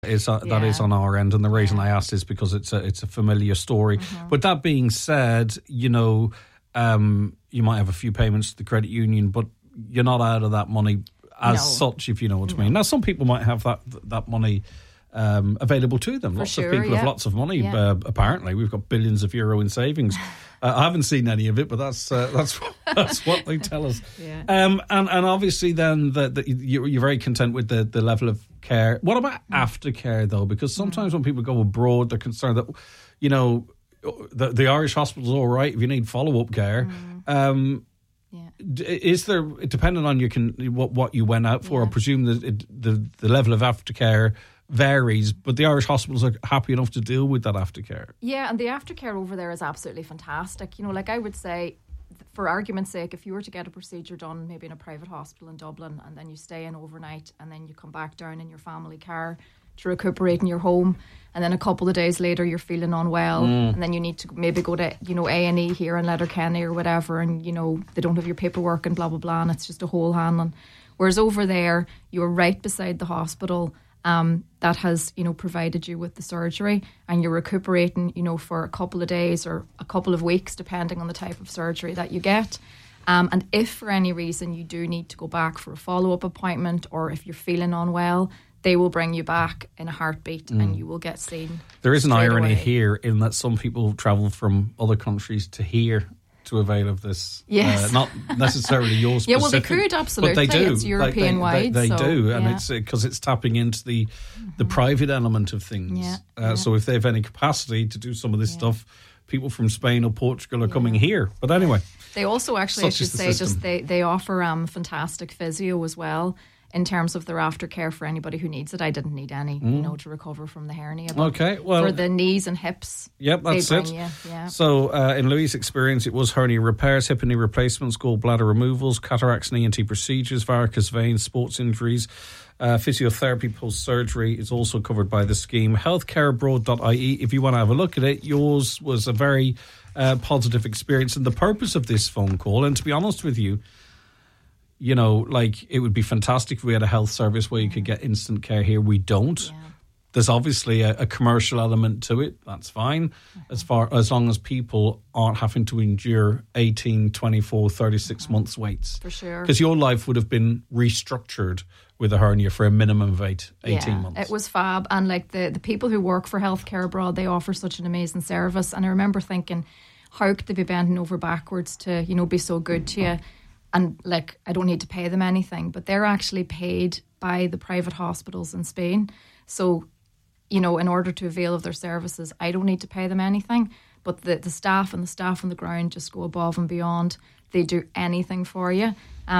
That is on our end, and the reason I asked is because it's a familiar story. But that being said, you know, you might have a few payments to the credit union, but you're not out of that money as such, if you know what I mean. Now, some people might have that money available to them. Lots of people have lots of money. Apparently, we've got billions of euro in savings. I haven't seen any of it, but that's what they tell us. And obviously, then you're very content with the level of care. What about aftercare, though? Because sometimes when people go abroad, they're concerned that, you know, the Irish hospital's all right if you need follow-up care. Is there, depending on what you went out for, I presume that the level of aftercare varies, but the Irish hospitals are happy enough to deal with that aftercare. Yeah, and the aftercare over there is absolutely fantastic. You know, like I would say, for argument's sake, if you were to get a procedure done maybe in a private hospital in Dublin, and then you stay in overnight, and then you come back down in your family car to recuperate in your home, and then a couple of days later you're feeling unwell, and then you need to maybe go to, you know, A&E here in Letterkenny or whatever, and, you know, they don't have your paperwork and blah blah blah, and it's just a whole handling. Whereas over there, you're right beside the hospital that has, you know, provided you with the surgery, and you're recuperating, you know, for a couple of days or a couple of weeks, depending on the type of surgery that you get. And if for any reason you do need to go back for a follow-up appointment, or if you're feeling unwell, they will bring you back in a heartbeat and you will get seen. There is an irony here in that some people travel from other countries to here to avail of this. Yes. Not necessarily your specific. Yeah, well, they could, absolutely. But they do. It's European-wide. They do, and it's because it's tapping into the private element of things. So if they have any capacity to do some of this stuff, people from Spain or Portugal are coming here. But anyway. They also actually, I should say, they offer fantastic physio as well, in terms of their aftercare for anybody who needs it. I didn't need any, you know, to recover from the hernia. But for the knees and hips, that's it. So in Louise's experience, it was hernia repairs, hip and knee replacements, gallbladder removals, cataracts and ENT procedures, varicose veins, sports injuries, physiotherapy post-surgery is also covered by the scheme. Healthcareabroad.ie, if you want to have a look at it. Yours was a very positive experience, and the purpose of this phone call, and to be honest with you, you know, like, it would be fantastic if we had a health service where you could get instant care here. We don't. There's obviously a commercial element to it. That's fine, as long as people aren't having to endure 18, 24, 36 months waits. For sure. Because your life would have been restructured with a hernia for a minimum of 18 months. It was fab. And like the people who work for Healthcare Abroad, they offer such an amazing service. And I remember thinking, how could they be bending over backwards to, you know, be so good to you? And like, I don't need to pay them anything, but they're actually paid by the private hospitals in Spain. So, you know, in order to avail of their services, I don't need to pay them anything. But the staff and the staff on the ground just go above and beyond. They do anything for you.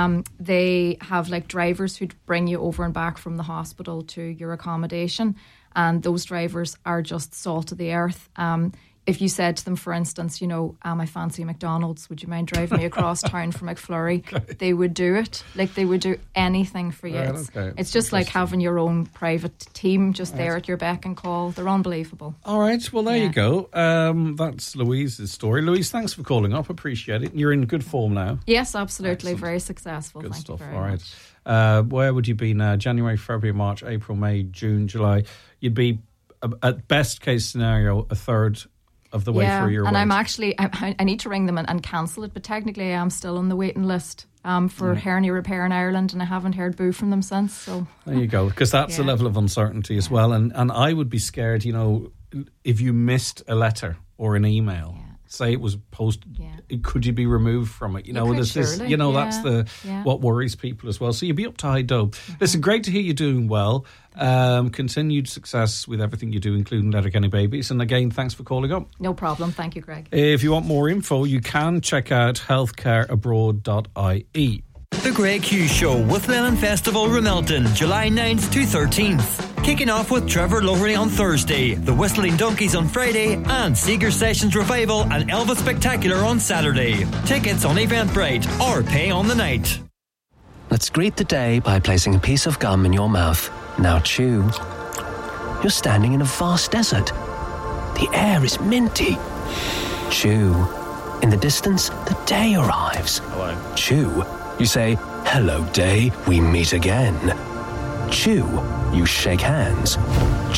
They have like drivers who'd bring you over and back from the hospital to your accommodation. And those drivers are just salt of the earth. If you said to them, for instance, you know, I fancy McDonald's, would you mind driving me across town for McFlurry? They would do it. Like, they would do anything for you. It's just like having your own private team just there at your beck and call. They're unbelievable. All right, well, there you go. That's Louise's story. Louise, thanks for calling up. Appreciate it. You're in good form now. Yes, absolutely. Excellent. Very successful. Good Thank stuff. You very All right. much. Where would you be now? January, February, March, April, May, June, July. You'd be, at best case scenario, a third of the way through your and wait. I'm actually, I need to ring them and cancel it, but technically I am still on the waiting list for hernia repair in Ireland, and I haven't heard boo from them since. So there you go, because that's a level of uncertainty as well, and I would be scared, you know, if you missed a letter or an email, say it was posted, could you be removed from it? You know, there's this, you know, that's what worries people as well. So you'd be up to high dope. Listen, great to hear you're doing well. Continued success with everything you do, including Letterkenny Babies. And again, thanks for calling up. No problem. Thank you, Greg. If you want more info, you can check out healthcareabroad.ie. The Greg Hughes Show with Lemon Festival Ramelton, July 9th to 13th. Kicking off with Trevor Lowery on Thursday, the Whistling Donkeys on Friday, and Seeger Sessions Revival and Elvis Spectacular on Saturday. Tickets on Eventbrite or pay on the night. Let's greet the day by placing a piece of gum in your mouth. Now chew. You're standing in a vast desert. The air is minty. Chew. In the distance, the day arrives. Hello. Chew. You say, hello day, we meet again. Chew. You shake hands.